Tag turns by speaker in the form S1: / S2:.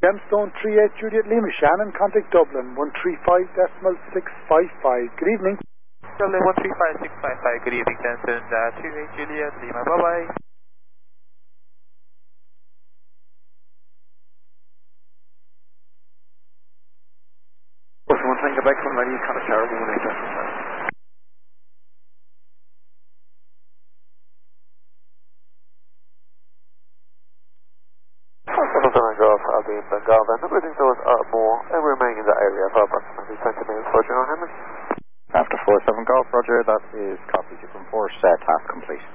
S1: Gemstone 38 Juliet Lima Shannon, contact Dublin 135.655. Good evening.
S2: Dublin 135.655. Good evening, Jensen. 38 Juliet Lima. Bye bye.
S3: One Tango back from ready, contact tower 118. Golf, I'll be in Bengal then. The routing doors are more and remain in the area for approximately 20 minutes for General Hammond.
S4: After 47 Golf, Roger, that is copy to confirm 4 set, half complete.